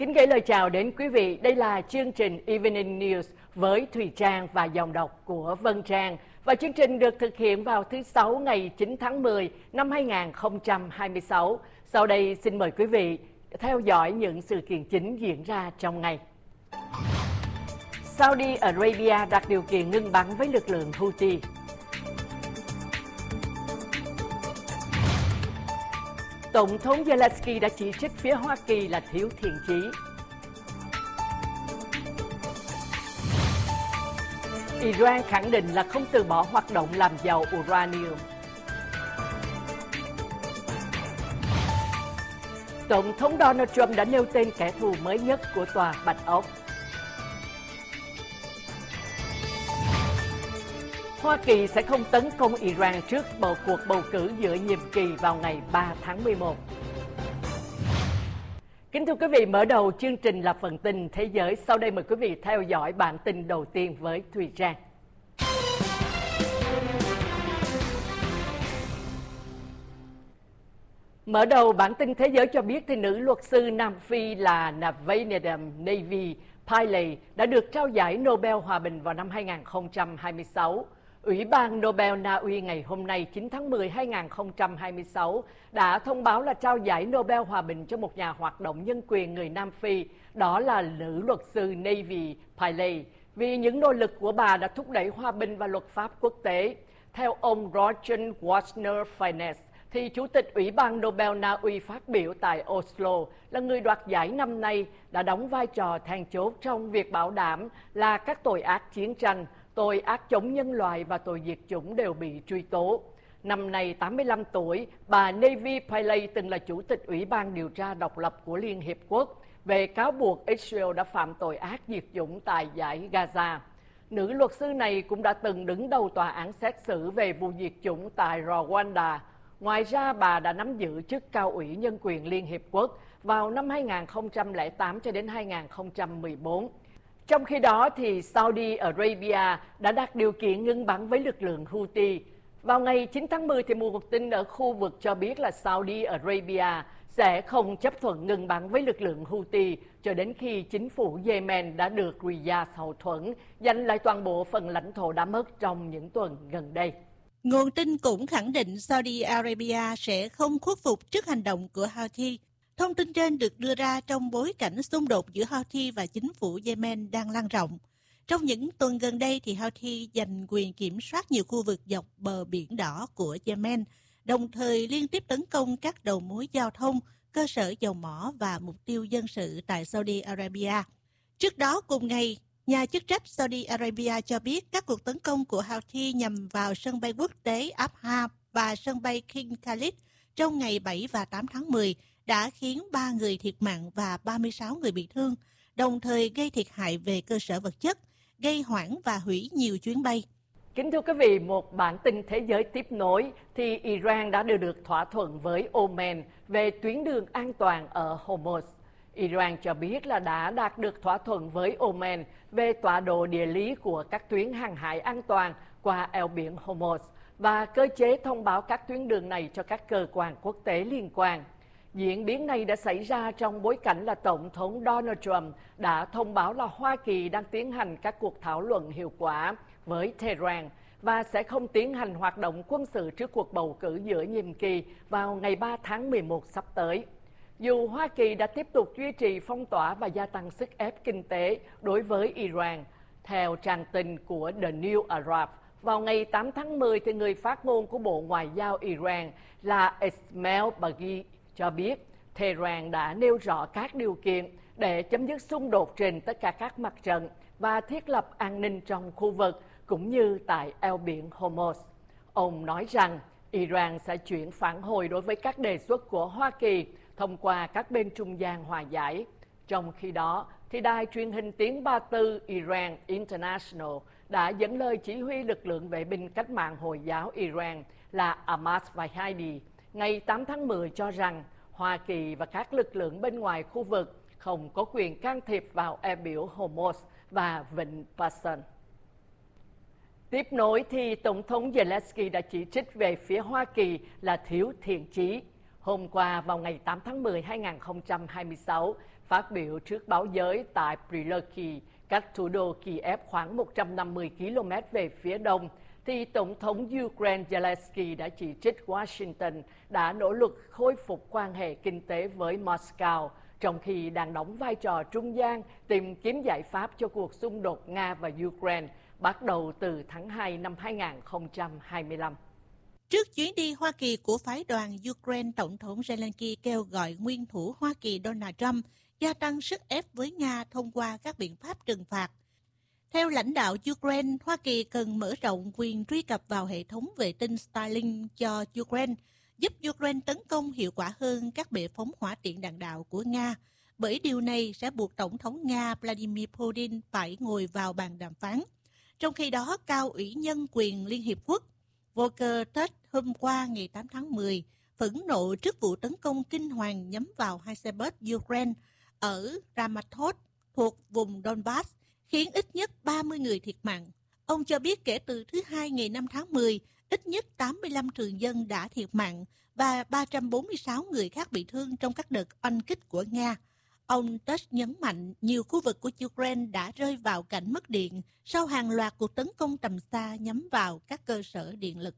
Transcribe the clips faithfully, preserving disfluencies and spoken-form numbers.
Kính gửi lời chào đến quý vị. Đây là chương trình Evening News với Thùy Trang và dòng đọc của Vân Trang. Và chương trình được thực hiện vào thứ Sáu ngày chín tháng mười năm hai nghìn không trăm hai mươi sáu. Sau đây xin mời quý vị theo dõi những sự kiện chính diễn ra trong ngày. Saudi Arabia đặt điều kiện ngưng bắn với lực lượng Houthi. Tổng thống Zelensky đã chỉ trích phía Hoa Kỳ là thiếu thiện chí. Iran khẳng định là không từ bỏ hoạt động làm giàu uranium. Tổng thống Donald Trump đã nêu tên kẻ thù mới nhất của Tòa Bạch Ốc. Hoa Kỳ sẽ không tấn công Iran trước bầu cuộc bầu cử giữa nhiệm kỳ vào ngày ba tháng mười một. Kính thưa quý vị, mở đầu chương trình là phần tin thế giới. Sau đây mời quý vị theo dõi bản tin đầu tiên với Thùy Trang. Mở đầu bản tin thế giới cho biết thì nữ luật sư Nam Phi là Naveenam Navy Pillay đã được trao giải Nobel Hòa bình vào năm hai nghìn không trăm hai mươi sáu. Ủy ban Nobel Na Uy ngày hôm nay chín tháng mười năm hai nghìn không trăm hai mươi sáu đã thông báo là trao giải Nobel Hòa bình cho một nhà hoạt động nhân quyền người Nam Phi, đó là nữ luật sư Navy Pillay, vì những nỗ lực của bà đã thúc đẩy hòa bình và luật pháp quốc tế. Theo ông Roger Wagner Fines, thì Chủ tịch Ủy ban Nobel Na Uy phát biểu tại Oslo là người đoạt giải năm nay đã đóng vai trò then chốt trong việc bảo đảm là các tội ác chiến tranh, tội ác chống nhân loại và tội diệt chủng đều bị truy tố. Năm nay tám mươi lăm tuổi, bà Navy Pillay từng là Chủ tịch Ủy ban điều tra độc lập của Liên Hiệp Quốc về cáo buộc Israel đã phạm tội ác diệt chủng tại dải Gaza. Nữ luật sư này cũng đã từng đứng đầu tòa án xét xử về vụ diệt chủng tại Rwanda. Ngoài ra, bà đã nắm giữ chức cao ủy nhân quyền Liên Hiệp Quốc vào năm hai nghìn không trăm lẻ tám cho đến hai nghìn không trăm mười bốn. Trong khi đó, thì Saudi Arabia đã đặt điều kiện ngưng bắn với lực lượng Houthi. Vào ngày chín tháng mười, thì một nguồn tin ở khu vực cho biết là Saudi Arabia sẽ không chấp thuận ngừng bắn với lực lượng Houthi cho đến khi chính phủ Yemen đã được Riyadh hậu thuẫn giành lại toàn bộ phần lãnh thổ đã mất trong những tuần gần đây. Nguồn tin cũng khẳng định Saudi Arabia sẽ không khuất phục trước hành động của Houthi. Thông tin trên được đưa ra trong bối cảnh xung đột giữa Houthi và chính phủ Yemen đang lan rộng. Trong những tuần gần đây, thì Houthi giành quyền kiểm soát nhiều khu vực dọc bờ biển đỏ của Yemen, đồng thời liên tiếp tấn công các đầu mối giao thông, cơ sở dầu mỏ và mục tiêu dân sự tại Saudi Arabia. Trước đó cùng ngày, nhà chức trách Saudi Arabia cho biết các cuộc tấn công của Houthi nhằm vào sân bay quốc tế Abha và sân bay King Khalid trong ngày bảy và tám tháng mười đã khiến ba người thiệt mạng và ba mươi sáu người bị thương, đồng thời gây thiệt hại về cơ sở vật chất, gây hoãn và hủy nhiều chuyến bay. Kính thưa quý vị, một bản tin thế giới tiếp nối thì Iran đã đưa được thỏa thuận với Oman về tuyến đường an toàn ở Hormuz. Iran cho biết là đã đạt được thỏa thuận với Oman về tọa độ địa lý của các tuyến hàng hải an toàn qua eo biển Hormuz và cơ chế thông báo các tuyến đường này cho các cơ quan quốc tế liên quan. Diễn biến này đã xảy ra trong bối cảnh là Tổng thống Donald Trump đã thông báo là Hoa Kỳ đang tiến hành các cuộc thảo luận hiệu quả với Tehran và sẽ không tiến hành hoạt động quân sự trước cuộc bầu cử giữa nhiệm kỳ vào ngày ba tháng mười một sắp tới. Dù Hoa Kỳ đã tiếp tục duy trì phong tỏa và gia tăng sức ép kinh tế đối với Iran, theo trang tin của The New Arab, vào ngày tám tháng mười, thì người phát ngôn của Bộ Ngoại giao Iran là Ismail Baghi cho biết Tehran đã nêu rõ các điều kiện để chấm dứt xung đột trên tất cả các mặt trận và thiết lập an ninh trong khu vực cũng như tại eo biển Hormuz. Ông nói rằng Iran sẽ chuyển phản hồi đối với các đề xuất của Hoa Kỳ thông qua các bên trung gian hòa giải. Trong khi đó, thì đài truyền hình tiếng Ba Tư Iran International đã dẫn lời chỉ huy lực lượng vệ binh cách mạng Hồi giáo Iran là Ahmad Vahidi ngày tám tháng mười cho rằng Hoa Kỳ và các lực lượng bên ngoài khu vực không có quyền can thiệp vào eo biển Hormuz và vịnh Persian. Tiếp nối thì Tổng thống Zelensky đã chỉ trích về phía Hoa Kỳ là thiếu thiện chí. hôm qua vào ngày tám tháng mười hai nghìn không trăm hai mươi sáu, phát biểu trước báo giới tại Prilosky, cách thủ đô Kiev khoảng một trăm năm mươi ki lô mét về phía đông, thì Tổng thống Ukraine Zelensky đã chỉ trích Washington đã nỗ lực khôi phục quan hệ kinh tế với Moscow, trong khi đang đóng vai trò trung gian tìm kiếm giải pháp cho cuộc xung đột Nga và Ukraine bắt đầu từ tháng hai năm hai nghìn không trăm hai mươi lăm. Trước chuyến đi Hoa Kỳ của phái đoàn Ukraine, Tổng thống Zelensky kêu gọi nguyên thủ Hoa Kỳ Donald Trump gia tăng sức ép với Nga thông qua các biện pháp trừng phạt. Theo lãnh đạo Ukraine, Hoa Kỳ cần mở rộng quyền truy cập vào hệ thống vệ tinh Starlink cho Ukraine, giúp Ukraine tấn công hiệu quả hơn các bệ phóng hỏa tiễn đạn đạo của Nga, bởi điều này sẽ buộc Tổng thống Nga Vladimir Putin phải ngồi vào bàn đàm phán. Trong khi đó, Cao ủy nhân quyền Liên Hiệp Quốc Volker Turk hôm qua ngày tám tháng mười phẫn nộ trước vụ tấn công kinh hoàng nhắm vào hai xe bus Ukraine ở Kramatorsk thuộc vùng Donbass, khiến ít nhất ba mươi người thiệt mạng. Ông cho biết kể từ thứ Hai ngày năm tháng mười, ít nhất tám mươi lăm thường dân đã thiệt mạng và ba trăm bốn mươi sáu người khác bị thương trong các đợt oanh kích của Nga. Ông Tusk nhấn mạnh nhiều khu vực của Ukraine đã rơi vào cảnh mất điện sau hàng loạt cuộc tấn công tầm xa nhắm vào các cơ sở điện lực.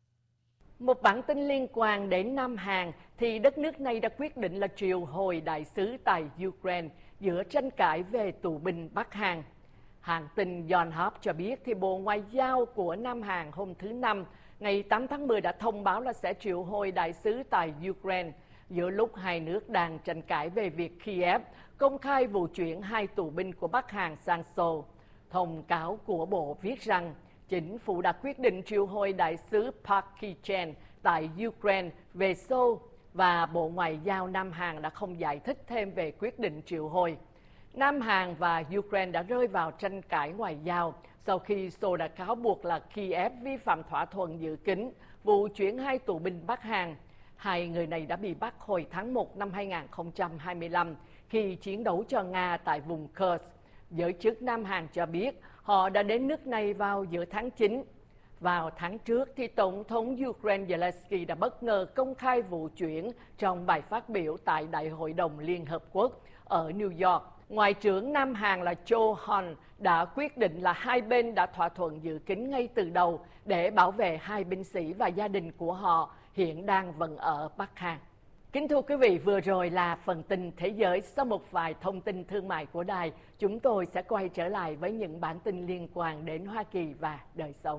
Một bản tin liên quan đến Nam Hàn thì đất nước này đã quyết định là triệu hồi đại sứ tại Ukraine giữa tranh cãi về tù binh Bắc Hàn. Hãng tin Yonhap cho biết thì Bộ Ngoại giao của Nam Hàn hôm thứ Năm, ngày tám tháng mười đã thông báo là sẽ triệu hồi đại sứ tại Ukraine, giữa lúc hai nước đang tranh cãi về việc Kiev công khai vụ chuyển hai tù binh của Bắc Hàn sang Seoul. Thông cáo của Bộ viết rằng, chính phủ đã quyết định triệu hồi đại sứ Park Ki-chen tại Ukraine về Seoul và Bộ Ngoại giao Nam Hàn đã không giải thích thêm về quyết định triệu hồi. Nam Hàn và Ukraine đã rơi vào tranh cãi ngoại giao sau khi Seoul đã cáo buộc là Kiev vi phạm thỏa thuận dự kín vụ chuyển hai tù binh Bắc Hàn. Hai người này đã bị bắt hồi tháng một năm hai nghìn không trăm hai mươi lăm khi chiến đấu cho Nga tại vùng Kursk. Giới chức Nam Hàn cho biết họ đã đến nước này vào giữa tháng chín. Vào tháng trước, thì Tổng thống Ukraine Zelensky đã bất ngờ công khai vụ chuyển trong bài phát biểu tại Đại hội đồng Liên Hợp Quốc ở New York. Ngoại trưởng Nam Hàn là Cho Han đã quyết định là hai bên đã thỏa thuận dự kín ngay từ đầu để bảo vệ hai binh sĩ và gia đình của họ hiện đang vẫn ở Bắc Hàn. Kính thưa quý vị, vừa rồi là phần tin thế giới. Sau một vài thông tin thương mại của đài, chúng tôi sẽ quay trở lại với những bản tin liên quan đến Hoa Kỳ và đời sống.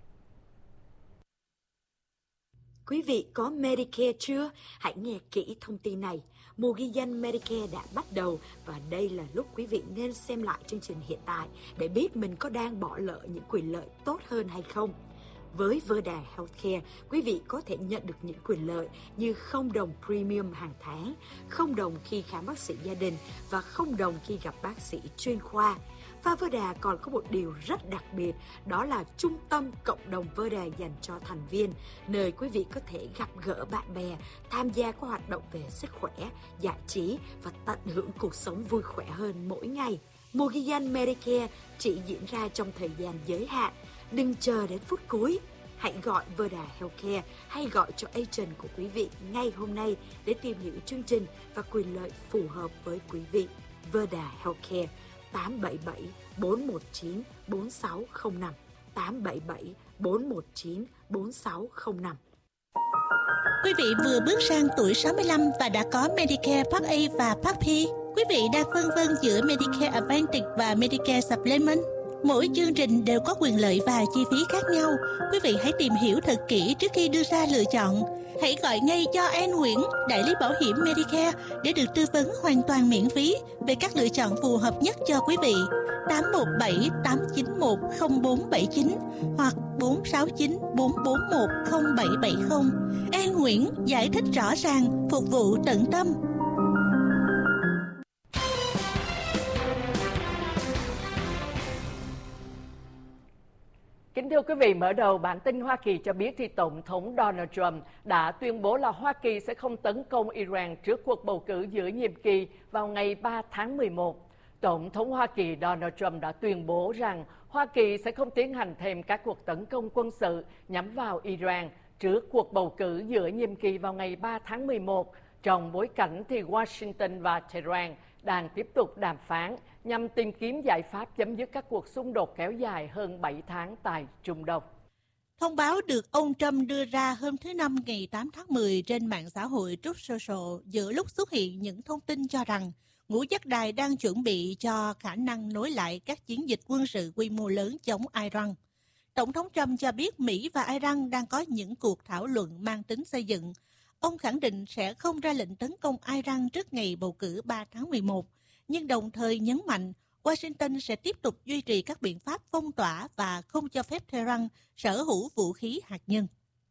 Quý vị có Medicare chưa? Hãy nghe kỹ thông tin này. Mùa ghi danh Medicare đã bắt đầu và đây là lúc quý vị nên xem lại chương trình hiện tại để biết mình có đang bỏ lỡ những quyền lợi tốt hơn hay không. Với Verda Healthcare, quý vị có thể nhận được những quyền lợi như không đồng premium hàng tháng, không đồng khi khám bác sĩ gia đình và không đồng khi gặp bác sĩ chuyên khoa. Và Verda còn có một điều rất đặc biệt, đó là trung tâm cộng đồng Verda dành cho thành viên, nơi quý vị có thể gặp gỡ bạn bè, tham gia các hoạt động về sức khỏe, giải trí và tận hưởng cuộc sống vui khỏe hơn mỗi ngày. Mùa ghi danh Medicare chỉ diễn ra trong thời gian giới hạn. Đừng chờ đến phút cuối. Hãy gọi Verda Healthcare hay gọi cho agent của quý vị ngay hôm nay để tìm hiểu chương trình và quyền lợi phù hợp với quý vị. Verda Healthcare tám bảy bảy bốn một chín bốn sáu không năm tám bảy bảy bốn một chín bốn sáu không năm. Quý vị vừa bước sang tuổi sáu mươi lăm và đã có Medicare Part A và Part B. Quý vị đang phân vân giữa Medicare Advantage và Medicare Supplement. Mỗi chương trình đều có quyền lợi và chi phí khác nhau. Quý vị hãy tìm hiểu thật kỹ trước khi đưa ra lựa chọn. Hãy gọi ngay cho An Nguyễn, đại lý bảo hiểm Medicare, để được tư vấn hoàn toàn miễn phí về các lựa chọn phù hợp nhất cho quý vị. tám một bảy tám chín một không bốn bảy chín hoặc bốn sáu chín bốn bốn một không bảy bảy không. An Nguyễn giải thích rõ ràng, phục vụ tận tâm. Kính thưa quý vị, mở đầu bản tin Hoa Kỳ cho biết thì Tổng thống Donald Trump đã tuyên bố là Hoa Kỳ sẽ không tấn công Iran trước cuộc bầu cử giữa nhiệm kỳ vào ngày ba tháng mười một. Tổng thống Hoa Kỳ Donald Trump đã tuyên bố rằng Hoa Kỳ sẽ không tiến hành thêm các cuộc tấn công quân sự nhắm vào Iran trước cuộc bầu cử giữa nhiệm kỳ vào ngày ba tháng mười một, trong bối cảnh thì Washington và Tehran đang tiếp tục đàm phán nhằm tìm kiếm giải pháp chấm dứt các cuộc xung đột kéo dài hơn bảy tháng tại Trung Đông. Thông báo được ông Trump đưa ra hôm thứ Năm ngày tám tháng mười trên mạng xã hội Truth Social giữa lúc xuất hiện những thông tin cho rằng ngũ giác đài đang chuẩn bị cho khả năng nối lại các chiến dịch quân sự quy mô lớn chống Iran. Tổng thống Trump cho biết Mỹ và Iran đang có những cuộc thảo luận mang tính xây dựng. Ông khẳng định sẽ không ra lệnh tấn công Iran trước ngày bầu cử ba tháng mười một, nhưng đồng thời nhấn mạnh Washington sẽ tiếp tục duy trì các biện pháp phong tỏa và không cho phép Tehran sở hữu vũ khí hạt nhân.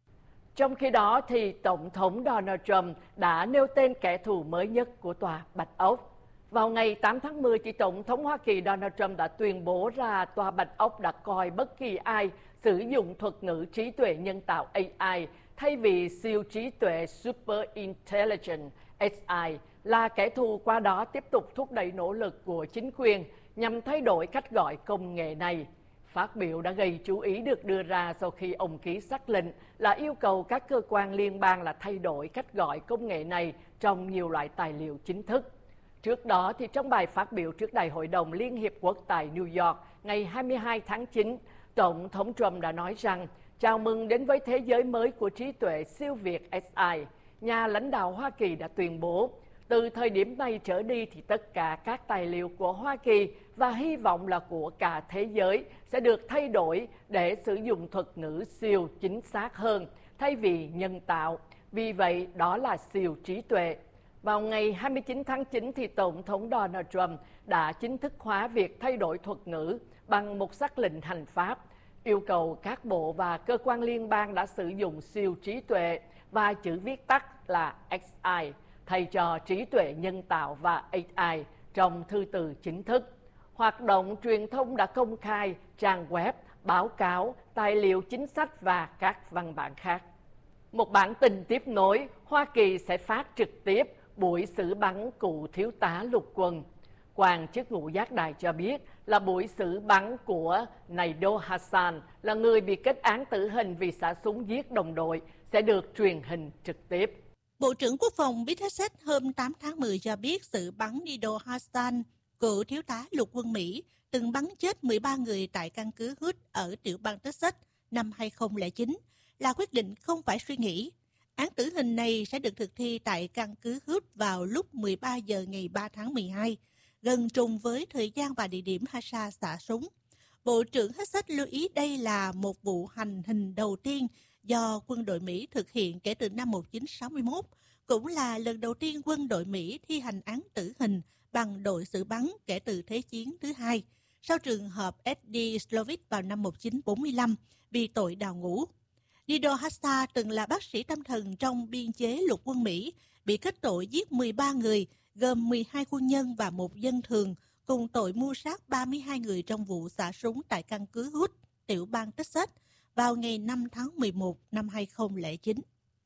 Trong khi đó, thì Tổng thống Donald Trump đã nêu tên kẻ thù mới nhất của Tòa Bạch Ốc. Vào ngày tám tháng mười, thì Tổng thống Hoa Kỳ Donald Trump đã tuyên bố ra Tòa Bạch Ốc đã coi bất kỳ ai sử dụng thuật ngữ trí tuệ nhân tạo A I thay vì siêu trí tuệ Super Intelligent S I là kẻ thù, qua đó tiếp tục thúc đẩy nỗ lực của chính quyền nhằm thay đổi cách gọi công nghệ này. Phát biểu đã gây chú ý được đưa ra sau khi ông ký sắc lệnh là yêu cầu các cơ quan liên bang là thay đổi cách gọi công nghệ này trong nhiều loại tài liệu chính thức. Trước đó, thì trong bài phát biểu trước Đại hội đồng Liên Hiệp Quốc tại New York ngày hai mươi hai tháng chín, Tổng thống Trump đã nói rằng chào mừng đến với thế giới mới của trí tuệ siêu việt S I. Nhà lãnh đạo Hoa Kỳ đã tuyên bố, từ thời điểm này trở đi thì tất cả các tài liệu của Hoa Kỳ và hy vọng là của cả thế giới sẽ được thay đổi để sử dụng thuật ngữ siêu chính xác hơn thay vì nhân tạo. Vì vậy, đó là siêu trí tuệ. Vào ngày hai mươi chín tháng chín, thì Tổng thống Donald Trump đã chính thức hóa việc thay đổi thuật ngữ bằng một sắc lệnh hành pháp, yêu cầu các bộ và cơ quan liên bang đã sử dụng siêu trí tuệ và chữ viết tắt là X I thay cho trí tuệ nhân tạo và A I trong thư từ chính thức. Hoạt động truyền thông đã công khai trang web, báo cáo, tài liệu chính sách và các văn bản khác. Một bản tin tiếp nối, Hoa Kỳ sẽ phát trực tiếp buổi xử bắn cựu thiếu tá lục quân. Quan chức ngũ giác đài cho biết là buổi xử bắn của Naido Hassan là người bị kết án tử hình vì xả súng giết đồng đội sẽ được truyền hình trực tiếp. Bộ trưởng Quốc phòng Pete Hegseth hôm tám tháng mười cho biết sự bắn Naido Hassan, cựu thiếu tá lục quân Mỹ, từng bắn chết mười ba người tại căn cứ Hood ở tiểu bang Texas năm hai không không chín, là quyết định không phải suy nghĩ. Án tử hình này sẽ được thực thi tại căn cứ Hood vào lúc mười ba giờ ngày ba tháng mười hai, gần trùng với thời gian và địa điểm Hassan xả súng. Bộ trưởng Hegseth lưu ý đây là một vụ hành hình đầu tiên do quân đội Mỹ thực hiện kể từ năm một nghìn chín trăm sáu mươi mốt, cũng là lần đầu tiên quân đội Mỹ thi hành án tử hình bằng đội xử bắn kể từ Thế chiến thứ hai, sau trường hợp Eddie Slovic vào năm một nghìn chín trăm bốn mươi lăm vì tội đào ngũ. Naido Hassan từng là bác sĩ tâm thần trong biên chế lục quân Mỹ, bị kết tội giết mười ba người, gồm mười hai quân nhân và một dân thường, cùng tội mưu sát ba mươi hai người trong vụ xả súng tại căn cứ Hood, tiểu bang Texas, vào ngày năm tháng mười một năm hai không không chín.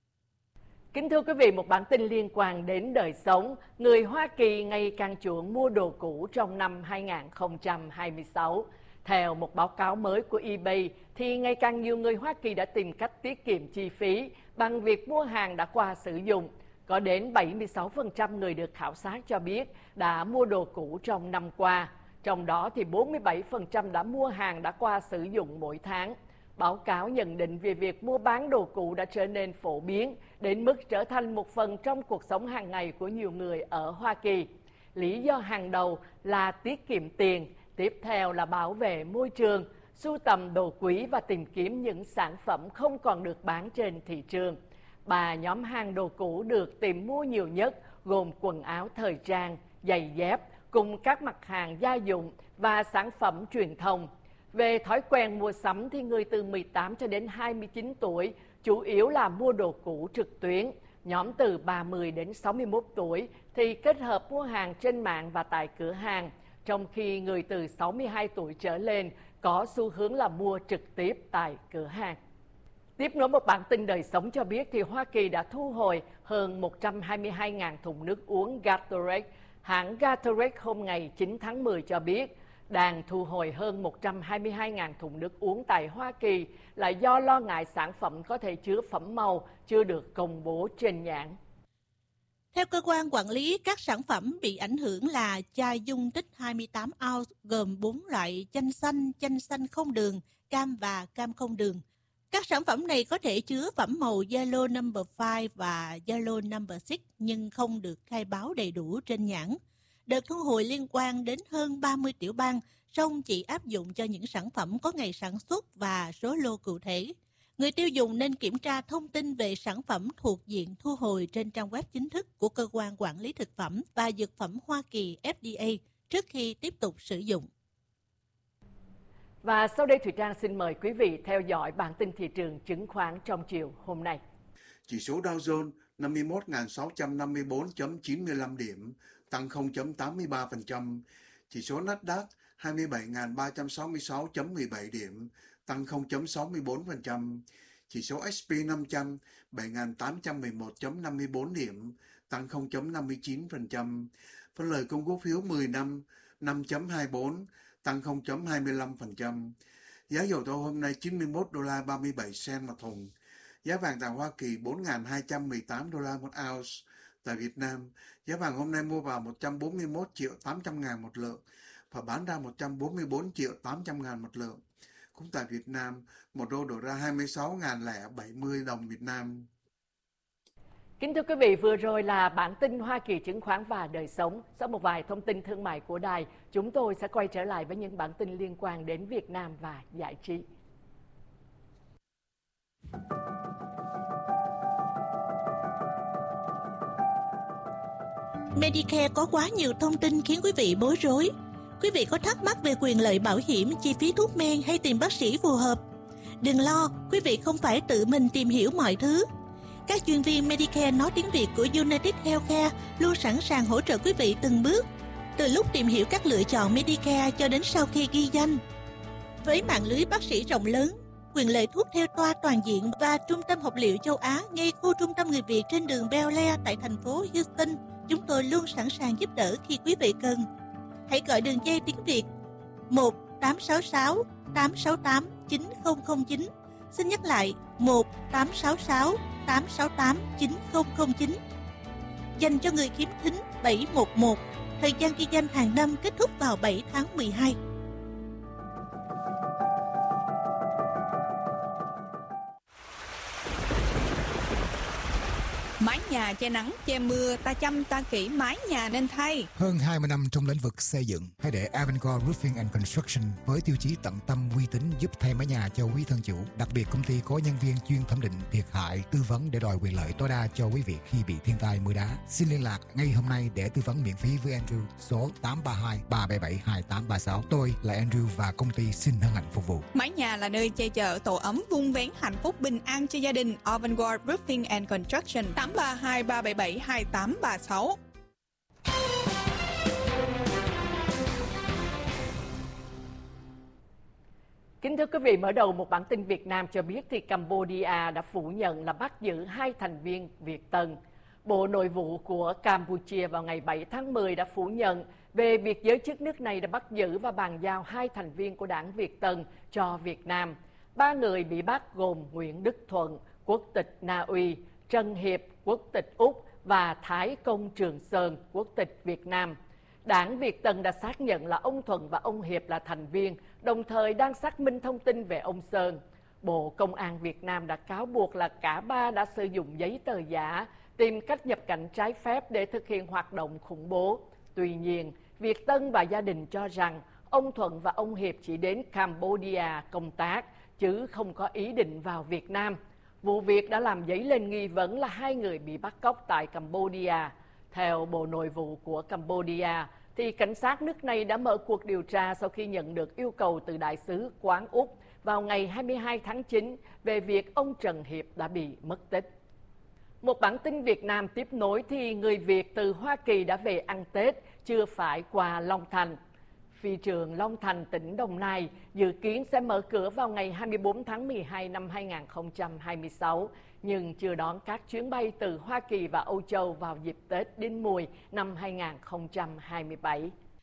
Kính thưa quý vị, một bản tin liên quan đến đời sống. Người Hoa Kỳ ngày càng chuộng mua đồ cũ trong năm hai nghìn không trăm hai mươi sáu. Theo một báo cáo mới của eBay, thì ngày càng nhiều người Hoa Kỳ đã tìm cách tiết kiệm chi phí bằng việc mua hàng đã qua sử dụng. Có đến bảy mươi sáu phần trăm người được khảo sát cho biết đã mua đồ cũ trong năm qua. Trong đó thì bốn mươi bảy phần trăm đã mua hàng đã qua sử dụng mỗi tháng. Báo cáo nhận định về việc mua bán đồ cũ đã trở nên phổ biến đến mức trở thành một phần trong cuộc sống hàng ngày của nhiều người ở Hoa Kỳ. Lý do hàng đầu là tiết kiệm tiền, tiếp theo là bảo vệ môi trường, sưu tầm đồ quý và tìm kiếm những sản phẩm không còn được bán trên thị trường. Ba nhóm hàng đồ cũ được tìm mua nhiều nhất gồm quần áo thời trang, giày dép, cùng các mặt hàng gia dụng và sản phẩm truyền thông. Về thói quen mua sắm thì người từ mười tám cho đến hai mươi chín tuổi chủ yếu là mua đồ cũ trực tuyến. Nhóm từ ba mươi đến sáu mươi mốt tuổi thì kết hợp mua hàng trên mạng và tại cửa hàng, trong khi người từ sáu mươi hai tuổi trở lên có xu hướng là mua trực tiếp tại cửa hàng. Tiếp nối một bản tin đời sống cho biết thì Hoa Kỳ đã thu hồi hơn một trăm hai mươi hai nghìn thùng nước uống Gatorade. Hãng Gatorade hôm ngày chín tháng mười cho biết đang thu hồi hơn một trăm hai mươi hai nghìn thùng nước uống tại Hoa Kỳ là do lo ngại sản phẩm có thể chứa phẩm màu chưa được công bố trên nhãn. Theo cơ quan quản lý, các sản phẩm bị ảnh hưởng là chai dung tích hai mươi tám ounce gồm bốn loại chanh xanh, chanh xanh không đường, cam và cam không đường. Các sản phẩm này có thể chứa phẩm màu Yellow number năm và Yellow number sáu nhưng không được khai báo đầy đủ trên nhãn. Đợt thu hồi liên quan đến hơn ba mươi tiểu bang, song chỉ áp dụng cho những sản phẩm có ngày sản xuất và số lô cụ thể. Người tiêu dùng nên kiểm tra thông tin về sản phẩm thuộc diện thu hồi trên trang web chính thức của Cơ quan Quản lý Thực phẩm và Dược phẩm Hoa Kỳ F D A trước khi tiếp tục sử dụng. Và sau đây Thùy Trang xin mời quý vị theo dõi bản tin thị trường chứng khoán trong chiều hôm nay. Chỉ số Dow Jones năm mươi mốt nghìn sáu trăm năm mươi tư phẩy chín mươi lăm điểm, tăng không phẩy tám mươi ba phần trăm. Chỉ số Nasdaq hai mươi bảy nghìn ba trăm sáu mươi sáu phẩy mười bảy điểm, tăng không phẩy sáu mươi tư phần trăm. Chỉ số S and P năm trăm bảy nghìn tám trăm mười một phẩy năm mươi tư điểm, tăng không phẩy năm mươi chín phần trăm. Phân lời công cổ phiếu mười năm năm phẩy hai mươi tư, tăng không phẩy hai mươi lăm phần trăm. Giá dầu thô hôm nay chín mươi mốt đô la ba mươi bảy cent một thùng. Giá vàng tại Hoa Kỳ bốn nghìn hai trăm mười tám đô la một ounce. Tại Việt Nam, giá vàng hôm nay mua vào một trăm bốn mươi mốt triệu tám trăm ngàn một lượng và bán ra một trăm bốn mươi tư triệu tám trăm ngàn một lượng. Cũng tại Việt Nam, một đô đổ ra hai mươi sáu nghìn không trăm bảy mươi đồng Việt Nam. Kính thưa quý vị, vừa rồi là bản tin Hoa Kỳ chứng khoán và đời sống. Sau một vài thông tin thương mại của đài, chúng tôi sẽ quay trở lại với những bản tin liên quan đến Việt Nam và giải trí. Medicare có quá nhiều thông tin khiến quý vị bối rối. Quý vị có thắc mắc về quyền lợi bảo hiểm, chi phí thuốc men hay tìm bác sĩ phù hợp? Đừng lo, quý vị không phải tự mình tìm hiểu mọi thứ. Các chuyên viên Medicare nói tiếng Việt của United Healthcare luôn sẵn sàng hỗ trợ quý vị từng bước, từ lúc tìm hiểu các lựa chọn Medicare cho đến sau khi ghi danh. Với mạng lưới bác sĩ rộng lớn, quyền lợi thuốc theo toa toàn diện và trung tâm học liệu châu Á ngay khu trung tâm người Việt trên đường Bel Air tại thành phố Houston, chúng tôi luôn sẵn sàng giúp đỡ khi quý vị cần. Hãy gọi đường dây tiếng Việt một tám sáu sáu tám sáu tám chín không không chín. Xin nhắc lại một tám sáu sáu tám sáu tám chín không không chín. Dành cho người khiếm thính bảy một một. Thời gian ghi danh hàng năm kết thúc vào bảy tháng mười hai. Mái nhà che nắng, che mưa, ta chăm ta kỹ mái nhà nên thay. Hơn hai mươi năm trong lĩnh vực xây dựng, hãy để Avangard Roofing and Construction với tiêu chí tận tâm uy tín giúp thay mái nhà cho quý thân chủ. Đặc biệt công ty có nhân viên chuyên thẩm định thiệt hại, tư vấn để đòi quyền lợi tối đa cho quý vị khi bị thiên tai mưa đá. Xin liên lạc ngay hôm nay để tư vấn miễn phí với Andrew số tám ba hai ba bảy bảy hai tám ba sáu. Tôi là Andrew và công ty xin hân hạnh phục vụ. Mái nhà là nơi che chở tổ ấm vun vén hạnh phúc bình an cho gia đình. Avangard Roofing and Construction tám ba hai ba bảy bảy hai tám ba sáu. Kính thưa quý vị, mở đầu một bản tin Việt Nam cho biết thì Cambodia đã phủ nhận là bắt giữ hai thành viên Việt Tân. Bộ Nội vụ của Campuchia vào ngày bảy tháng mười đã phủ nhận về việc giới chức nước này đã bắt giữ và bàn giao hai thành viên của đảng Việt Tân cho Việt Nam. Ba người bị bắt gồm Nguyễn Đức Thuận, quốc tịch Na Uy, Trần Hiệp, quốc tịch Úc và Thái Công Trường Sơn, quốc tịch Việt Nam. Đảng Việt Tân đã xác nhận là ông Thuận và ông Hiệp là thành viên, đồng thời đang xác minh thông tin về ông Sơn. Bộ Công an Việt Nam đã cáo buộc là cả ba đã sử dụng giấy tờ giả, tìm cách nhập cảnh trái phép để thực hiện hoạt động khủng bố. Tuy nhiên, Việt Tân và gia đình cho rằng ông Thuận và ông Hiệp chỉ đến Cambodia công tác, chứ không có ý định vào Việt Nam. Vụ việc đã làm dấy lên nghi vấn là hai người bị bắt cóc tại Cambodia. Theo Bộ Nội vụ của Cambodia, thì cảnh sát nước này đã mở cuộc điều tra sau khi nhận được yêu cầu từ Đại sứ Quán Úc vào ngày hai mươi hai tháng chín về việc ông Trần Hiệp đã bị mất tích. Một bản tin Việt Nam tiếp nối thì người Việt từ Hoa Kỳ đã về ăn Tết, chưa phải qua Long Thành. Phi trường Long Thành, tỉnh Đồng Nai dự kiến sẽ mở cửa vào ngày hai mươi tư tháng mười hai năm hai nghìn không trăm hai mươi sáu, nhưng chưa đón các chuyến bay từ Hoa Kỳ và Âu Châu vào dịp Tết Đinh Mùi năm hai nghìn không trăm hai mươi bảy.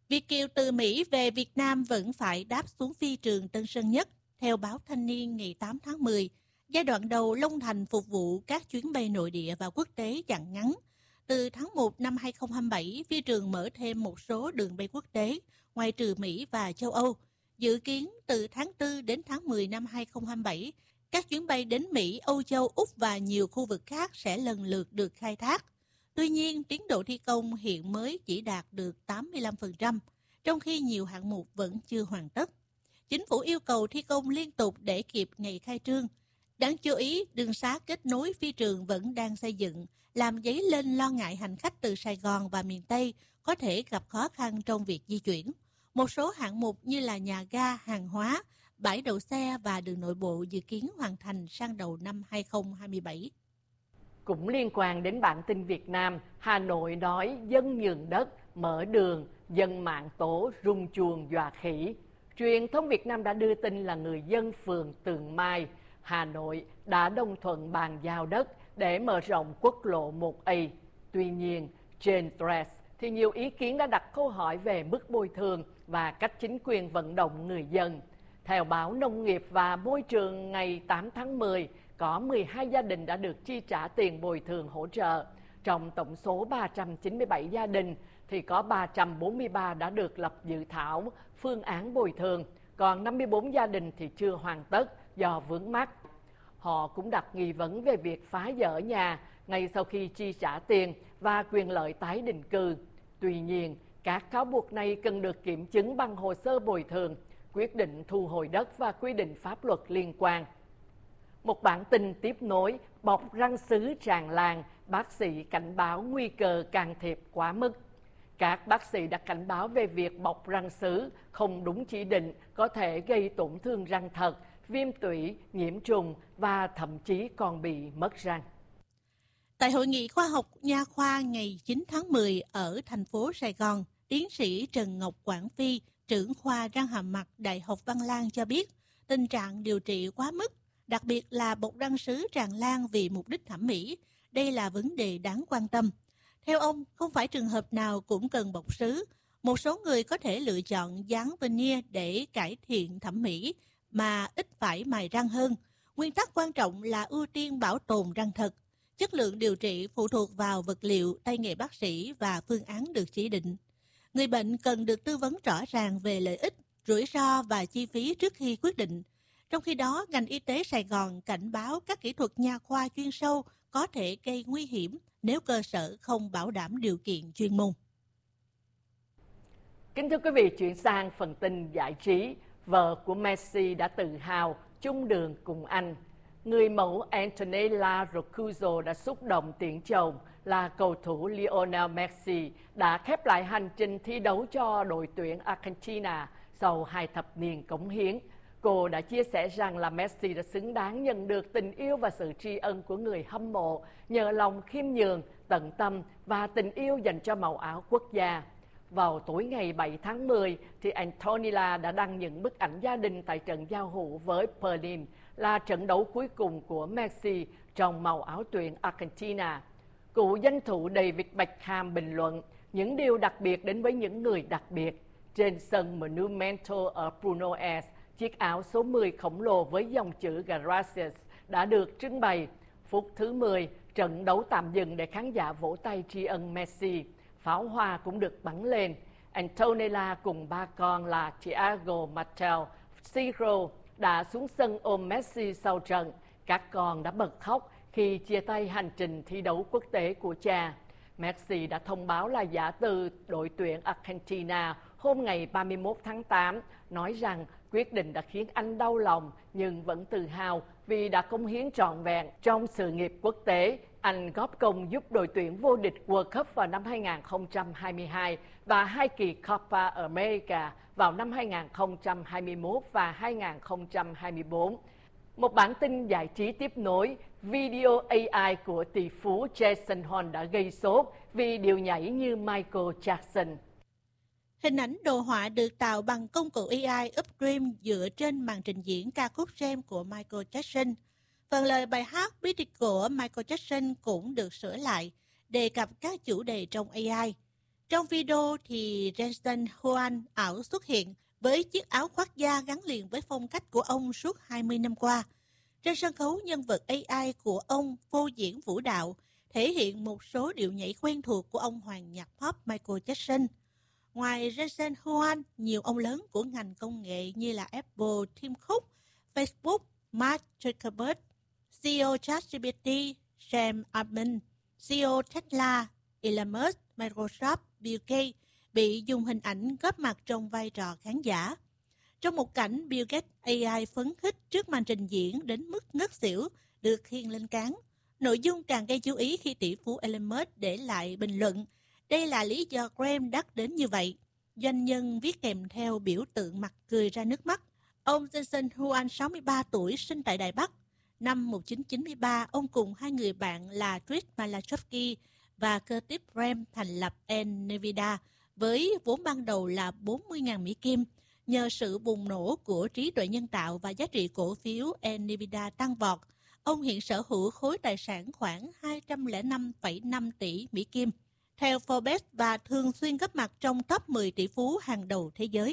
Việt kiều từ Mỹ về Việt Nam vẫn phải đáp xuống phi trường Tân Sơn Nhất. Theo báo Thanh niên ngày tám tháng mười, giai đoạn đầu Long Thành phục vụ các chuyến bay nội địa và quốc tế chặng ngắn. Từ tháng một năm hai không hai bảy, phi trường mở thêm một số đường bay quốc tế, ngoại trừ Mỹ và châu Âu. Dự kiến từ tháng tư đến tháng mười năm hai không hai bảy, các chuyến bay đến Mỹ, Âu Châu, Úc và nhiều khu vực khác sẽ lần lượt được khai thác. Tuy nhiên, tiến độ thi công hiện mới chỉ đạt được tám mươi lăm phần trăm, trong khi nhiều hạng mục vẫn chưa hoàn tất. Chính phủ yêu cầu thi công liên tục để kịp ngày khai trương. Đáng chú ý, đường xá kết nối phi trường vẫn đang xây dựng, làm dấy lên lo ngại hành khách từ Sài Gòn và miền Tây có thể gặp khó khăn trong việc di chuyển. Một số hạng mục như là nhà ga, hàng hóa, bãi đậu xe và đường nội bộ dự kiến hoàn thành sang đầu năm hai không hai bảy. Cũng liên quan đến bản tin Việt Nam, Hà Nội nói dân nhường đất, mở đường, dân mạng tố rung chuông dọa khỉ. Truyền thông Việt Nam đã đưa tin là người dân phường Tượng Mai, Hà Nội đã đồng thuận bàn giao đất để mở rộng quốc lộ một A. Tuy nhiên, trên Threads thì nhiều ý kiến đã đặt câu hỏi về mức bồi thường và cách chính quyền vận động người dân. Theo báo Nông nghiệp và Môi trường ngày tám tháng mười, có mười hai gia đình đã được chi trả tiền bồi thường hỗ trợ. Trong tổng số ba trăm chín mươi bảy gia đình thì có ba trăm bốn mươi ba đã được lập dự thảo phương án bồi thường, còn năm mươi bốn gia đình thì chưa hoàn tất do vướng mắc. Họ cũng đặt nghi vấn về việc phá dỡ nhà ngay sau khi chi trả tiền và quyền lợi tái định cư. Tuy nhiên, các cáo buộc này cần được kiểm chứng bằng hồ sơ bồi thường, quyết định thu hồi đất và quy định pháp luật liên quan. Một bản tin tiếp nối, bọc răng sứ tràn lan, bác sĩ cảnh báo nguy cơ can thiệp quá mức. Các bác sĩ đã cảnh báo về việc bọc răng sứ không đúng chỉ định có thể gây tổn thương răng thật, viêm tủy, nhiễm trùng và thậm chí còn bị mất răng. Tại Hội nghị khoa học nha khoa ngày chín tháng mười ở thành phố Sài Gòn, tiến sĩ Trần Ngọc Quảng Phi, trưởng khoa răng hàm mặt Đại học Văn Lang cho biết tình trạng điều trị quá mức, đặc biệt là bọc răng sứ tràn lan vì mục đích thẩm mỹ. Đây là vấn đề đáng quan tâm. Theo ông, không phải trường hợp nào cũng cần bọc sứ. Một số người có thể lựa chọn dán veneer để cải thiện thẩm mỹ mà ít phải mài răng hơn. Nguyên tắc quan trọng là ưu tiên bảo tồn răng thật. Chất lượng điều trị phụ thuộc vào vật liệu, tay nghề bác sĩ và phương án được chỉ định. Người bệnh cần được tư vấn rõ ràng về lợi ích, rủi ro và chi phí trước khi quyết định. Trong khi đó, ngành y tế Sài Gòn cảnh báo các kỹ thuật nha khoa chuyên sâu có thể gây nguy hiểm nếu cơ sở không bảo đảm điều kiện chuyên môn. Kính thưa quý vị, chuyển sang phần tin giải trí. Vợ của Messi đã tự hào chung đường cùng anh. Người mẫu Antonella Roccuzzo đã xúc động tiễn chồng là cầu thủ Lionel Messi đã khép lại hành trình thi đấu cho đội tuyển Argentina sau hai thập niên cống hiến. Cô đã chia sẻ rằng là Messi đã xứng đáng nhận được tình yêu và sự tri ân của người hâm mộ nhờ lòng khiêm nhường, tận tâm và tình yêu dành cho màu áo quốc gia. Vào tối ngày bảy tháng mười, thì Antonella đã đăng những bức ảnh gia đình tại trận giao hữu với Berlin, là trận đấu cuối cùng của Messi trong màu áo tuyển Argentina. Cựu danh thủ David Beckham bình luận, những điều đặc biệt đến với những người đặc biệt. Trên sân Monumento ở Buenos Aires, chiếc áo số mười khổng lồ với dòng chữ Gracias đã được trưng bày. Phút thứ mười, trận đấu tạm dừng để khán giả vỗ tay tri ân Messi. Pháo hoa cũng được bắn lên. Antonella cùng ba con là Thiago, Matteo, Ciro đã xuống sân ôm Messi sau trận. Các con đã bật khóc khi chia tay hành trình thi đấu quốc tế của cha. Messi đã thông báo là giả từ đội tuyển Argentina hôm ngày ba mươi mốt tháng tám, nói rằng quyết định đã khiến anh đau lòng nhưng vẫn tự hào vì đã cống hiến trọn vẹn trong sự nghiệp quốc tế. Anh góp công giúp đội tuyển vô địch World Cup vào năm hai nghìn không trăm hai mươi hai và hai kỳ Copa America vào năm hai nghìn không trăm hai mươi mốt và hai nghìn không trăm hai mươi tư. Một bản tin giải trí tiếp nối, video a i của tỷ phú Jason Horn đã gây sốt vì điệu nhảy như Michael Jackson. Hình ảnh đồ họa được tạo bằng công cụ a i Upstream dựa trên màn trình diễn ca khúc Jam của Michael Jackson. Phần lời bài hát Beat It của Michael Jackson cũng được sửa lại, đề cập các chủ đề trong a i. Trong video thì Jensen Huang ảo xuất hiện với chiếc áo khoác da gắn liền với phong cách của ông suốt hai mươi năm qua. Trên sân khấu, nhân vật a i của ông phô diễn vũ đạo, thể hiện một số điệu nhảy quen thuộc của ông hoàng nhạc pop Michael Jackson. Ngoài Jensen Huang, nhiều ông lớn của ngành công nghệ như là Apple, Tim Cook, Facebook, Mark Zuckerberg, xê e ô ChatGPT, Sam Altman, xê e ô Tesla, Elon Musk, Microsoft, Bill Gates bị dùng hình ảnh góp mặt trong vai trò khán giả. Trong một cảnh Bill Gates a i phấn khích trước màn trình diễn đến mức ngất xỉu được khiêng lên cáng. Nội dung càng gây chú ý khi tỷ phú Elon Musk để lại bình luận: đây là lý do Graham đắt đến như vậy. Doanh nhân viết kèm theo biểu tượng mặt cười ra nước mắt. Ông Jensen Huang, sáu mươi ba tuổi, sinh tại Đài Bắc. Năm một nghìn chín trăm chín mươi ba, ông cùng hai người bạn là Trish Malachowski và Curtis Graham thành lập Nvidia với vốn ban đầu là bốn mươi nghìn Mỹ Kim. Nhờ sự bùng nổ của trí tuệ nhân tạo và giá trị cổ phiếu Nvidia tăng vọt, ông hiện sở hữu khối tài sản khoảng hai trăm lẻ năm phẩy năm tỷ Mỹ Kim, theo Forbes, và thường xuyên góp mặt trong top mười tỷ phú hàng đầu thế giới.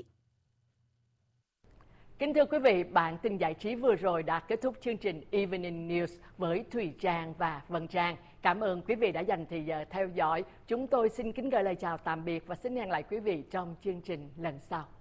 Kính thưa quý vị, bản tin giải trí vừa rồi đã kết thúc chương trình Evening News với Thùy Trang và Vân Trang. Cảm ơn quý vị đã dành thời giờ theo dõi. Chúng tôi xin kính gửi lời chào tạm biệt và xin hẹn lại quý vị trong chương trình lần sau.